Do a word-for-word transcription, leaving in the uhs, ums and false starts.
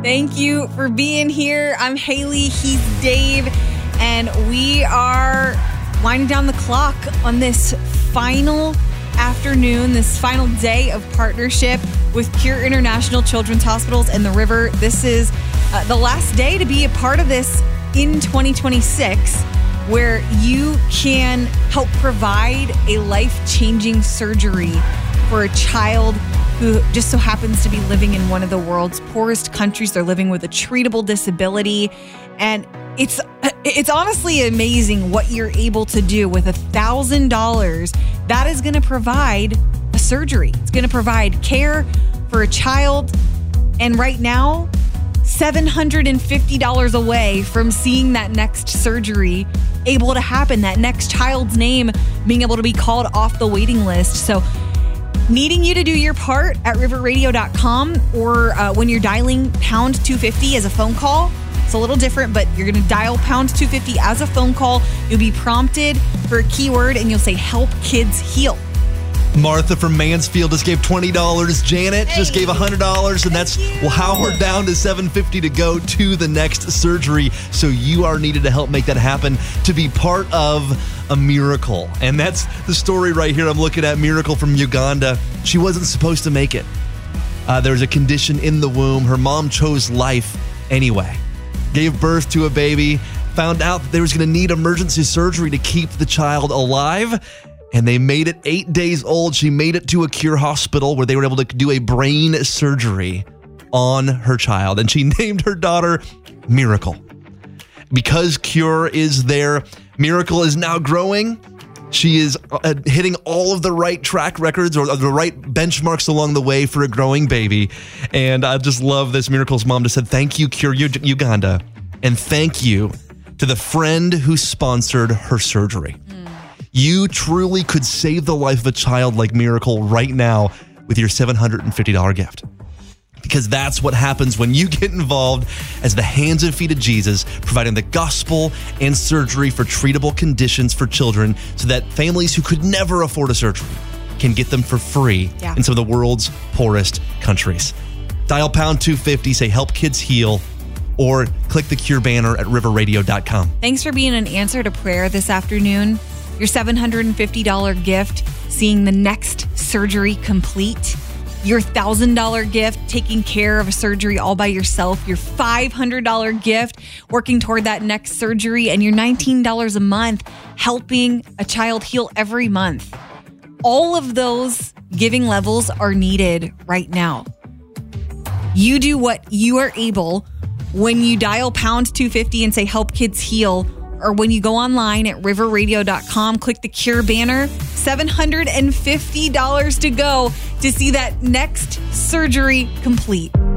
Thank you for being here. I'm Haley. He's Dave. And we are winding down the clock on this final afternoon, this final day of partnership with Cure International Children's Hospitals and the River. This is uh, the last day to be a part of this in twenty twenty-six, where you can help provide a life-changing surgery for a child who just so happens to be living in one of the world's poorest countries. They're living with a treatable disability. And it's it's honestly amazing what you're able to do with one thousand dollars. That is going to provide a surgery. It's going to provide care for a child. And right now, seven hundred fifty dollars away from seeing that next surgery able to happen, that next child's name being able to be called off the waiting list. So needing you to do your part at river radio dot com, or uh, when you're dialing pound two fifty as a phone call. It's a little different, but you're going to dial pound two fifty as a phone call. You'll be prompted for a keyword and you'll say help kids heal. Martha from Mansfield just gave twenty dollars. Janet hey. just gave one hundred dollars. And that's well, how we're down to seven hundred fifty dollars to go to the next surgery. So you are needed to help make that happen, to be part of a miracle. And that's the story right here. I'm looking at Miracle from Uganda. She wasn't supposed to make it. Uh, there was a condition in the womb. Her mom chose life anyway. Gave birth to a baby. Found out that they was going to need emergency surgery to keep the child alive. And they made it eight days old. She made it to a Cure hospital where they were able to do a brain surgery on her child. And she named her daughter Miracle. Because Cure is there, Miracle is now growing. She is uh, hitting all of the right track records or the right benchmarks along the way for a growing baby. And I just love this. Miracle's mom just said, thank you, Cure U- Uganda. And thank you to the friend who sponsored her surgery. Mm. You truly could save the life of a child like Miracle right now with your seven hundred fifty dollars gift. Because that's what happens when you get involved as the hands and feet of Jesus, providing the gospel and surgery for treatable conditions for children so that families who could never afford a surgery can get them for free yeah. in some of the world's poorest countries. Dial pound two fifty, say help kids heal, or click the Cure banner at river radio dot com. Thanks for being an answer to prayer this afternoon. Your seven hundred fifty dollars gift, seeing the next surgery complete. Your one thousand dollars gift, taking care of a surgery all by yourself. Your five hundred dollars gift, working toward that next surgery. And your nineteen dollars a month, helping a child heal every month. All of those giving levels are needed right now. You do what you are able when you dial pound two fifty and say help kids heal, or when you go online at river radio dot com, click the Cure banner. seven hundred fifty dollars to go to see that next surgery complete.